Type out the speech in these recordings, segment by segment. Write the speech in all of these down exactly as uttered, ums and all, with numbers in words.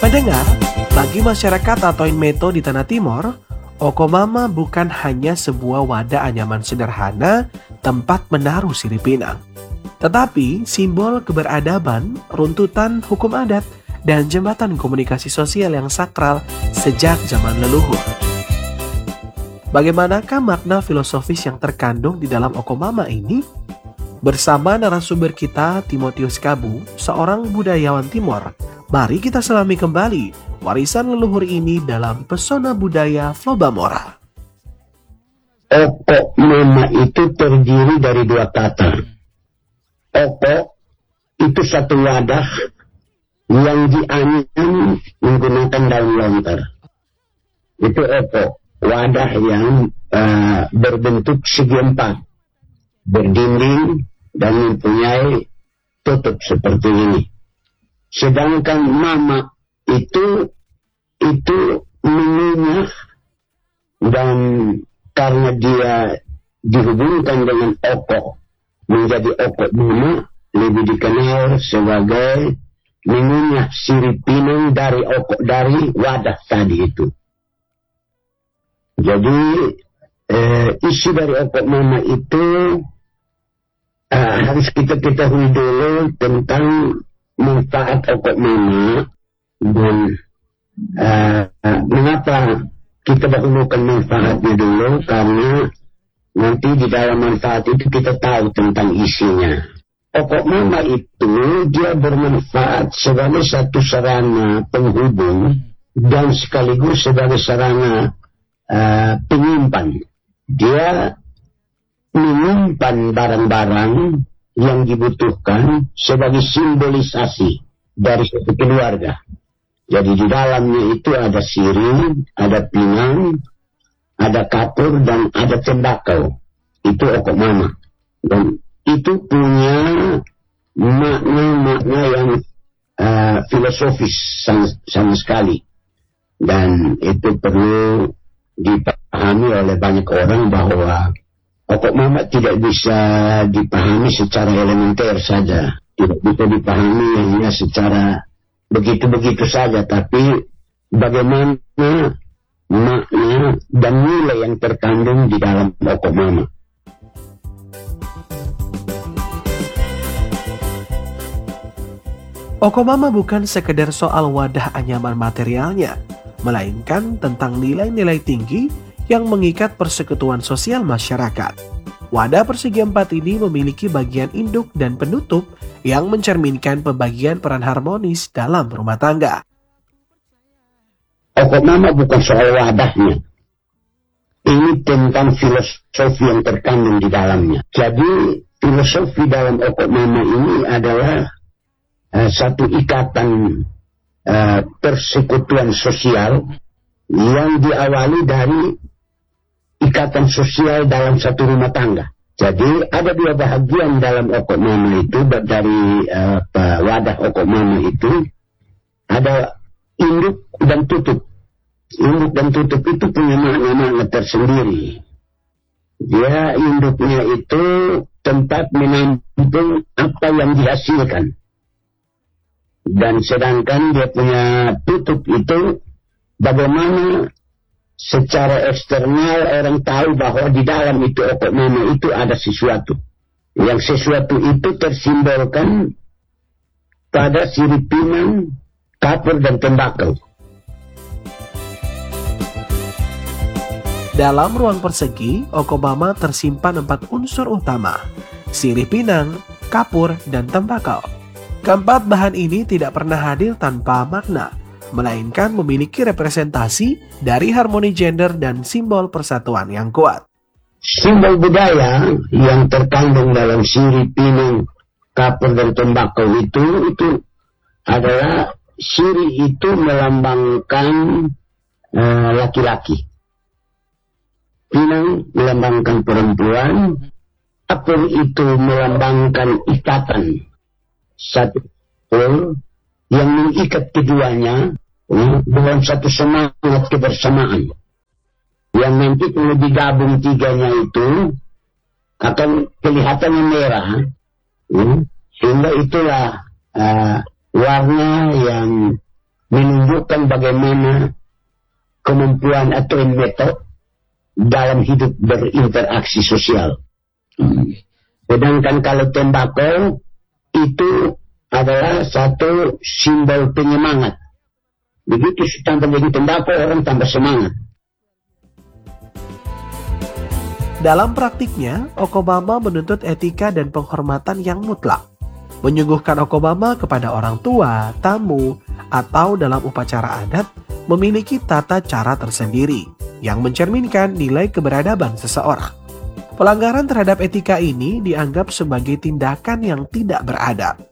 Pendengar, bagi masyarakat atau Inmeto di Tanah Timor, Okomama bukan hanya sebuah wadah anyaman sederhana tempat menaruh sirip pinang, tetapi simbol keberadaban, runtutan hukum adat, dan jembatan komunikasi sosial yang sakral sejak zaman leluhur. Bagaimanakah makna filosofis yang terkandung di dalam Okomama ini? Bersama narasumber kita, Timotius Kabu, seorang budayawan Timor, mari kita selami kembali warisan leluhur ini dalam pesona budaya Flobamora. Okomama itu terdiri dari dua kata. Oko itu satu wadah yang dianyam menggunakan daun lontar. Itu oko, wadah yang uh, berbentuk segi empat, berdinding dan mempunyai tutup seperti ini. Sedangkan mama itu itu mengunyah, dan karena dia dihubungkan dengan oko menjadi oko mama, lebih dikenal sebagai mengunyah sirip pinang dari oko, dari wadah tadi itu. Jadi eh, isi dari oko mama itu eh, harus kita ketahui dulu tentang manfaat oko mama, dan uh, uh, mengapa kita dahulukan manfaatnya dulu, karena nanti di dalam manfaat itu kita tahu tentang isinya. Oko mama itu dia bermanfaat sebagai satu sarana penghubung dan sekaligus sebagai sarana uh, penyimpan. Dia menyimpan barang-barang yang dibutuhkan sebagai simbolisasi dari suatu keluarga. Jadi di dalamnya itu ada sirih, ada pinang, ada kapur, dan ada tembakau. Itu Okomama. Dan itu punya makna-makna yang uh, filosofis sama, sama sekali. Dan itu perlu dipahami oleh banyak orang bahwa Okomama tidak bisa dipahami secara elementer saja, tidak bisa dipahami hanya secara begitu-begitu saja, tapi bagaimana makna dan nilai yang terkandung di dalam Okomama. Okomama bukan sekedar soal wadah anyaman materialnya, melainkan tentang nilai-nilai tinggi yang mengikat persekutuan sosial masyarakat. Wadah persegi empat ini memiliki bagian induk dan penutup yang mencerminkan pembagian peran harmonis dalam rumah tangga. Okomama bukan soal wadahnya. Ini tentang filosofi yang terkandung di dalamnya. Jadi filosofi dalam Okomama ini adalah uh, satu ikatan uh, persekutuan sosial yang diawali dari ikatan sosial dalam satu rumah tangga. Jadi ada dua bahagian dalam Okomama itu, dari uh, wadah Okomama itu ada induk dan tutup. Induk dan tutup itu punya makna-makna tersendiri. Dia induknya itu tempat menampung apa yang dihasilkan, dan sedangkan dia punya tutup itu bagaimana secara eksternal orang tahu bahwa di dalam itu Okomama itu ada sesuatu. Yang sesuatu itu tersimbolkan pada sirip pinang, kapur, dan tembakau. Dalam ruang persegi, Okomama tersimpan empat unsur utama: sirip pinang, kapur, dan tembakau. Keempat bahan ini tidak pernah hadir tanpa makna, melainkan memiliki representasi dari harmoni gender dan simbol persatuan yang kuat. Simbol budaya yang terkandung dalam sirip pinang, kapur, dan tembakau itu itu adalah sirip itu melambangkan uh, laki-laki, pinang melambangkan perempuan, kapur itu melambangkan ikatan satu yang mengikat keduanya dalam satu semangat kebersamaan, yang nanti kalau digabung tiganya itu akan kelihatannya merah, ya, sehingga itulah uh, warna yang menunjukkan bagaimana kemampuan atau metode dalam hidup berinteraksi sosial. Sedangkan kalau tembakau itu adalah satu simbol penyemangat. Begitu tanpa jadi tembakau, orang tambah semangat. Dalam praktiknya, Okomama menuntut etika dan penghormatan yang mutlak. Menyuguhkan Okomama kepada orang tua, tamu, atau dalam upacara adat memiliki tata cara tersendiri yang mencerminkan nilai keberadaban seseorang. Pelanggaran terhadap etika ini dianggap sebagai tindakan yang tidak beradab.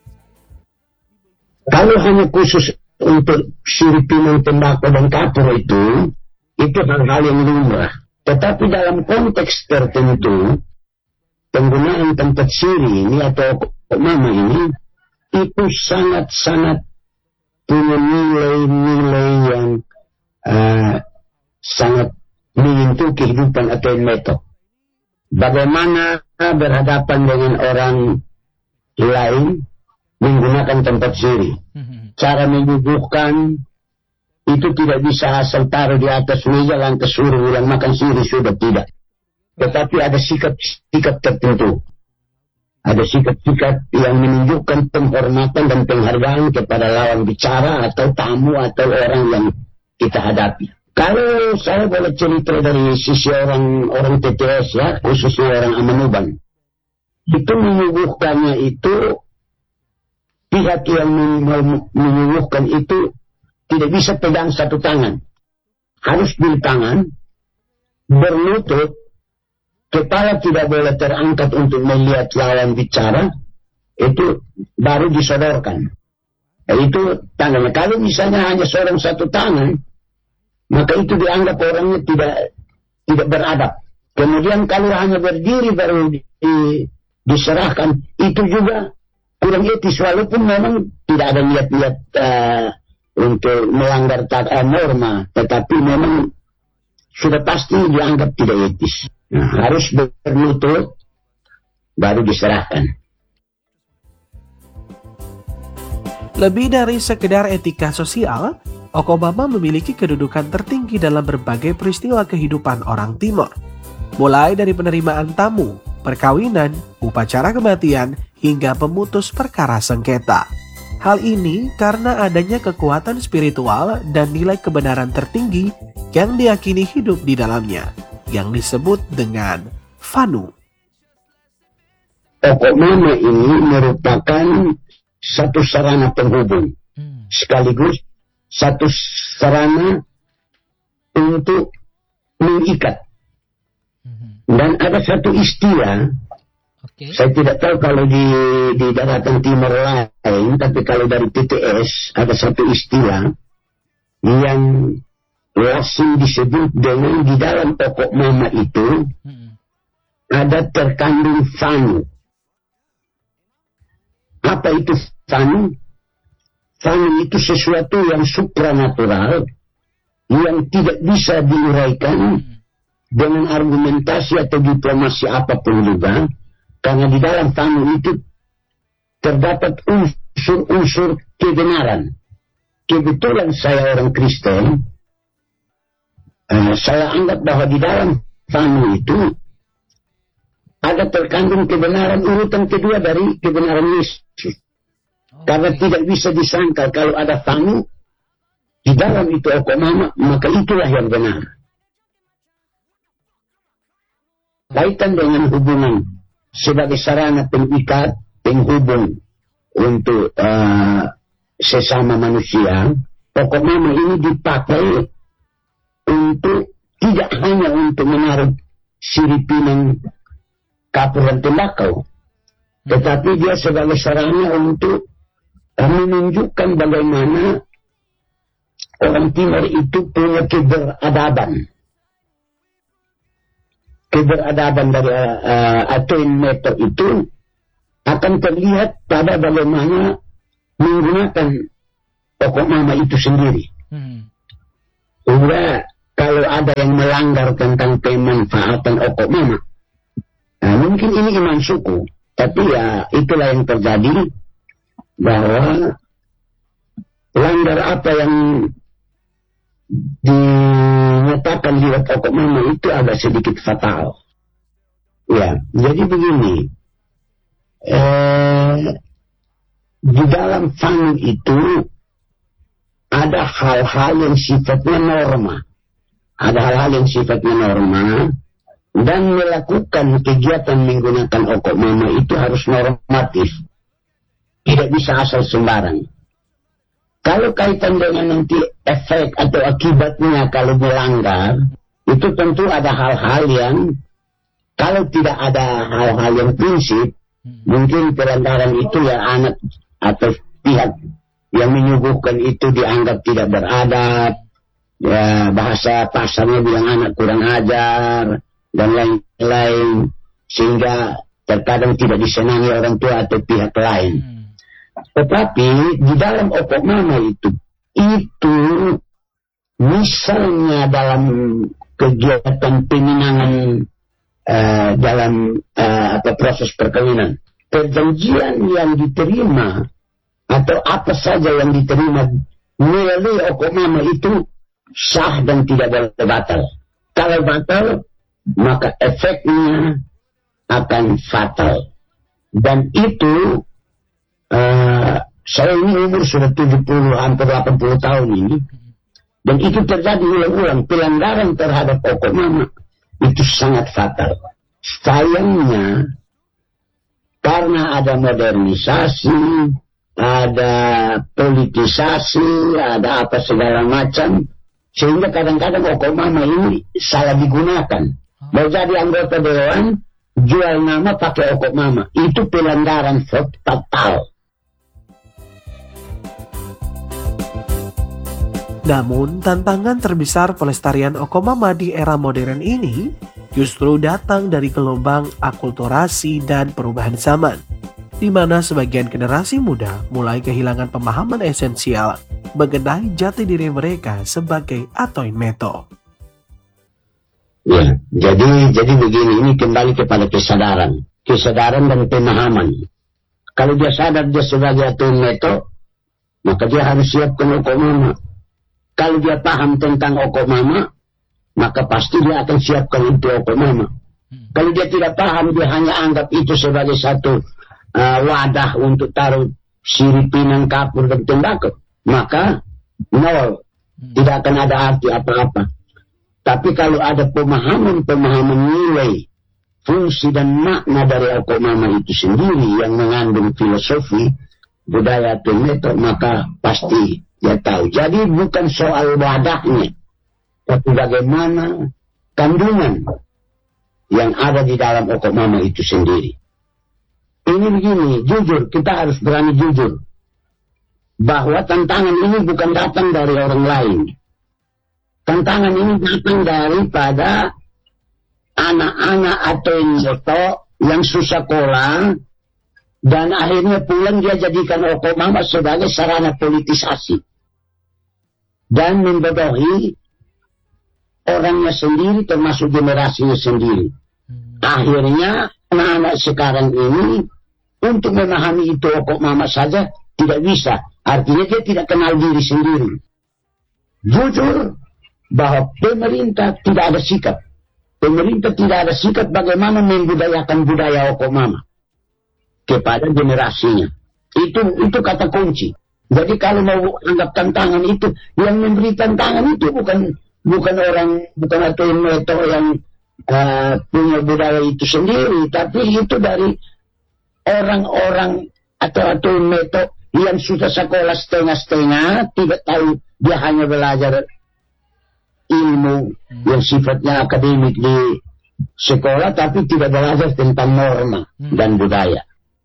Kalau hanya khusus untuk siripinan tembakau dan kapur itu, itu hal-hal yang lumrah. Tetapi dalam konteks tertentu, penggunaan tempat siri ini atau Okomama ini, itu sangat-sangat punya nilai-nilai yang uh, sangat menyentuh kehidupan atau metode. Bagaimana berhadapan dengan orang lain menggunakan tempat siri. Cara menyuguhkan itu tidak bisa asal taruh di atas meja lantas suruh yang makan siri, sudah tidak. Tetapi ada sikap-sikap tertentu. Ada sikap-sikap yang menunjukkan penghormatan dan penghargaan kepada lawan bicara atau tamu atau orang yang kita hadapi. Kalau saya boleh cerita dari sisi orang orang T T S ya, khususnya orang Amanuban, itu menyuguhkannya itu, pihak yang menyuguhkan itu tidak bisa pegang satu tangan. Harus dua tangan, berlutut, kepala tidak boleh terangkat untuk melihat lawan bicara, itu baru disodorkan. Nah, itu tangannya. Kalau misalnya hanya seorang satu tangan, maka itu dianggap orangnya tidak tidak beradab. Kemudian kalau hanya berdiri baru di, diserahkan, itu juga kurang etis, walaupun memang tidak ada niat-niat uh, untuk melanggar tata norma, tetapi memang sudah pasti dianggap tidak etis. Nah, harus berlutut baru diserahkan. Lebih dari sekedar etika sosial, Okomama memiliki kedudukan tertinggi dalam berbagai peristiwa kehidupan orang Timor. Mulai dari penerimaan tamu, perkawinan, upacara kematian, hingga pemutus perkara sengketa. Hal ini karena adanya kekuatan spiritual dan nilai kebenaran tertinggi yang diyakini hidup di dalamnya, yang disebut dengan Fanu. Okomama ini merupakan satu sarana penghubung, sekaligus satu sarana untuk mengikat. Dan ada satu istilah, okay. Saya tidak tahu kalau di, di daratan timur lain, tapi kalau dari T T S ada satu istilah yang langsung disebut dengan di dalam Okomama itu hmm. ada terkandung Fanu. Apa itu Fanu? Fanu itu sesuatu yang supranatural yang tidak bisa diuraikan hmm. dengan argumentasi atau diplomasi apapun juga, karena di dalam Fanu itu terdapat unsur-unsur kebenaran. Kebetulan saya orang Kristen, uh, saya anggap bahwa di dalam Fanu itu ada terkandung kebenaran urutan kedua dari kebenaran Yesus. Okay. Karena tidak bisa disangka kalau ada Fanu di dalam itu Okomama, maka itulah yang benar. Kaitan dengan hubungan sebagai sarana pengikat, penghubung untuk uh, sesama manusia, Okomama ini dipakai untuk tidak hanya untuk menaruh siripinan kapur dan tembakau, tetapi dia sebagai sarana untuk uh, menunjukkan bagaimana orang Timur itu punya keberadaban. Keberadaban dari uh, atau metode itu akan terlihat pada bagaimana menggunakan Okomama itu sendiri. Hmm. Sehingga kalau ada yang melanggar tentang pemanfaatan Okomama, nah, mungkin ini iman suku, tapi ya itulah yang terjadi, bahwa langgar apa yang dinyatakan lewat Oko Mama itu agak sedikit fatal. Ya, jadi begini, eh, di dalam fun itu ada hal-hal yang sifatnya norma, ada hal-hal yang sifatnya norma, dan melakukan kegiatan menggunakan Oko Mama itu harus normatif, tidak bisa asal sembarang. Kalau kaitan dengan nanti efek atau akibatnya kalau melanggar, itu tentu ada hal-hal yang, kalau tidak ada hal-hal yang prinsip, mungkin pelanggaran itu ya anak atau pihak yang menyuguhkan itu dianggap tidak beradab, ya bahasa pasarnya bilang anak kurang ajar, dan lain-lain, sehingga terkadang tidak disenangi orang tua atau pihak lain. Tetapi di dalam Oko Mama itu, itu misalnya dalam kegiatan peminangan uh, dalam uh, atau proses perkawinan, perjanjian yang diterima atau apa saja yang diterima melalui Oko Mama itu sah dan tidak boleh batal. Kalau batal, maka efeknya akan fatal. Dan itu Uh, saya ini umur sudah tujuh puluh hampir delapan puluh tahun ini, dan itu terjadi ulang-ulang. Pelanggaran terhadap Oko Mama itu sangat fatal. Sayangnya karena ada modernisasi, ada politisasi, ada apa segala macam, sehingga kadang-kadang Oko Mama ini salah digunakan. Mau jadi anggota dewan, jual nama pakai Oko Mama, itu pelanggaran fatal. Namun, tantangan terbesar pelestarian Oko Mama di era modern ini justru datang dari gelombang akulturasi dan perubahan zaman, di mana sebagian generasi muda mulai kehilangan pemahaman esensial mengenai jati diri mereka sebagai Atoin Meto. Ya, jadi jadi begini, ini kembali kepada kesadaran, kesadaran dan pemahaman. Kalau dia sadar dia sebagai Atoin Meto, maka dia harus siapkan Oko Mama. Kalau dia paham tentang Oko Mama, maka pasti dia akan siapkan itu Oko Mama. Hmm. Kalau dia tidak paham, dia hanya anggap itu sebagai satu uh, wadah untuk taruh siripinan, kapur, dan tembakau, maka nol, hmm. tidak akan ada arti apa-apa. Tapi kalau ada pemahaman-pemahaman nilai, fungsi dan makna dari Oko Mama itu sendiri yang mengandung filosofi budaya Atoin Meto, maka pasti dia tahu. Jadi bukan soal wadahnya, tapi bagaimana kandungan yang ada di dalam Oko Mama itu sendiri. Ini begini, jujur, kita harus berani jujur, bahwa tantangan ini bukan datang dari orang lain. Tantangan ini datang daripada anak-anak Atoin Meto yang susah sekolah, dan akhirnya pulang dia jadikan Oko Mama sebagai sarana politisasi dan membodohi orangnya sendiri, termasuk generasinya sendiri. Akhirnya anak-anak sekarang ini untuk memahami itu Oko Mama saja tidak bisa. Artinya dia tidak kenal diri sendiri. Jujur bahwa pemerintah tidak ada sikap. Pemerintah tidak ada sikap bagaimana membudayakan budaya Oko Mama kepada generasinya. Itu itu kata kunci. Jadi kalau mau anggap tantangan itu, yang memberi tantangan itu bukan bukan orang, bukan Atoin Meto yang uh, punya budaya itu sendiri, tapi itu dari orang-orang atau Atoin Meto yang sudah sekolah setengah-setengah, tidak tahu, dia hanya belajar ilmu hmm. yang sifatnya akademik di sekolah, tapi tidak belajar tentang norma hmm. dan budaya.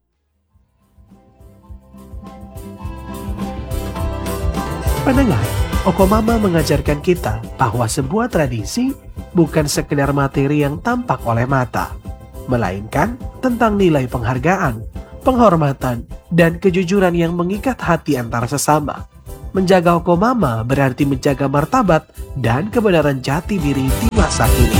Pendengar, Oko Mama mengajarkan kita bahwa sebuah tradisi bukan sekedar materi yang tampak oleh mata, melainkan tentang nilai penghargaan, penghormatan, dan kejujuran yang mengikat hati antara sesama. Menjaga Oko Mama berarti menjaga martabat dan kebenaran jati diri di masa kini.